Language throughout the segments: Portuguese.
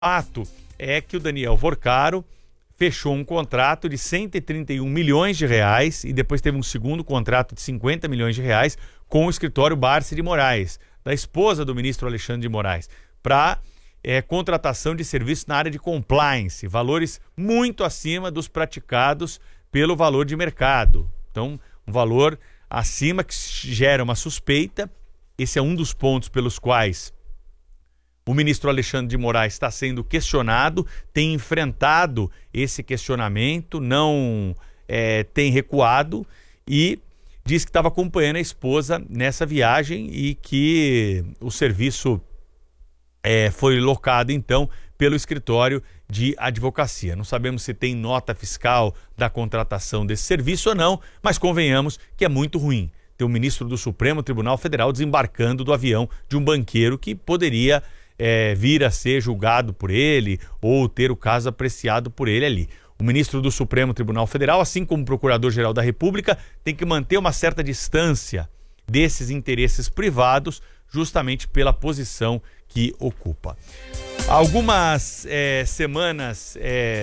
fato é que o Daniel Vorcaro fechou um contrato de 131 milhões de reais e depois teve um segundo contrato de 50 milhões de reais com o escritório Barsi de Moraes, da esposa do ministro Alexandre de Moraes, para contratação de serviços na área de compliance, valores muito acima dos praticados pelo valor de mercado. Então, um valor acima que gera uma suspeita. Esse é um dos pontos pelos quais o ministro Alexandre de Moraes está sendo questionado, tem enfrentado esse questionamento, não tem recuado e diz que estava acompanhando a esposa nessa viagem e que o serviço foi locado, então, pelo escritório de advocacia. Não sabemos se tem nota fiscal da contratação desse serviço ou não, mas convenhamos que é muito ruim ter o ministro do Supremo Tribunal Federal desembarcando do avião de um banqueiro que poderia vir a ser julgado por ele ou ter o caso apreciado por ele ali. O ministro do Supremo Tribunal Federal, assim como o Procurador-Geral da República, tem que manter uma certa distância desses interesses privados, justamente pela posição que ocupa. Algumas semanas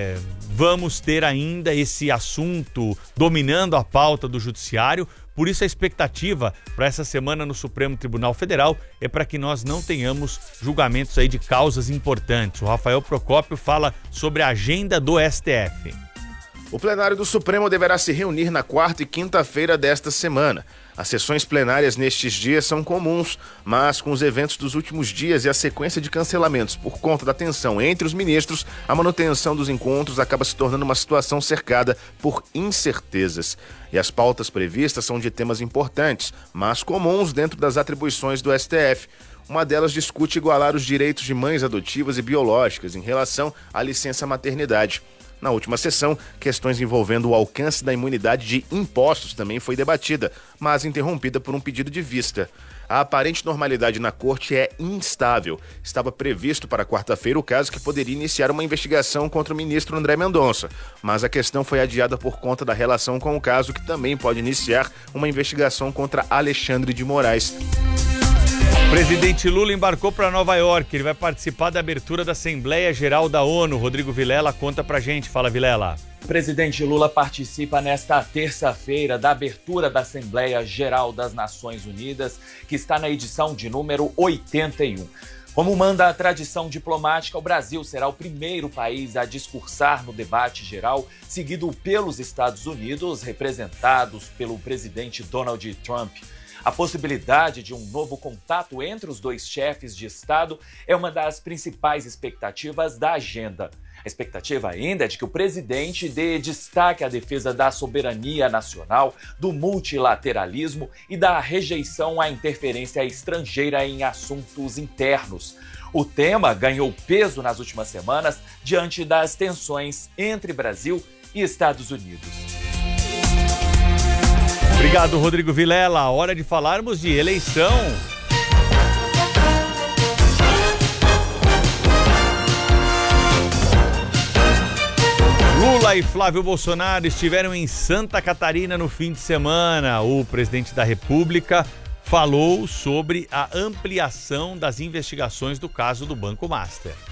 vamos ter ainda esse assunto dominando a pauta do judiciário, por isso a expectativa para essa semana no Supremo Tribunal Federal é para que nós não tenhamos julgamentos aí de causas importantes. O Rafael Procópio fala sobre a agenda do STF. O plenário do Supremo deverá se reunir na quarta e quinta-feira desta semana. As sessões plenárias nestes dias são comuns, mas com os eventos dos últimos dias e a sequência de cancelamentos por conta da tensão entre os ministros, a manutenção dos encontros acaba se tornando uma situação cercada por incertezas. E as pautas previstas são de temas importantes, mas comuns dentro das atribuições do STF. Uma delas discute igualar os direitos de mães adotivas e biológicas em relação à licença maternidade. Na última sessão, questões envolvendo o alcance da imunidade de impostos também foi debatida, mas interrompida por um pedido de vista. A aparente normalidade na corte é instável. Estava previsto para quarta-feira o caso que poderia iniciar uma investigação contra o ministro André Mendonça, mas a questão foi adiada por conta da relação com o caso que também pode iniciar uma investigação contra Alexandre de Moraes. O presidente Lula embarcou para Nova York. Ele vai participar da abertura da Assembleia Geral da ONU. Rodrigo Vilela conta pra gente. Fala, Vilela. O presidente Lula participa nesta terça-feira da abertura da Assembleia Geral das Nações Unidas, que está na edição de número 81. Como manda a tradição diplomática, o Brasil será o primeiro país a discursar no debate geral, seguido pelos Estados Unidos, representados pelo presidente Donald Trump. A possibilidade de um novo contato entre os dois chefes de Estado é uma das principais expectativas da agenda. A expectativa ainda é de que o presidente dê destaque à defesa da soberania nacional, do multilateralismo e da rejeição à interferência estrangeira em assuntos internos. O tema ganhou peso nas últimas semanas diante das tensões entre Brasil e Estados Unidos. Obrigado, Rodrigo Vilela. Hora de falarmos de eleição. Lula e Flávio Bolsonaro estiveram em Santa Catarina no fim de semana. O presidente da República falou sobre a ampliação das investigações do caso do Banco Master.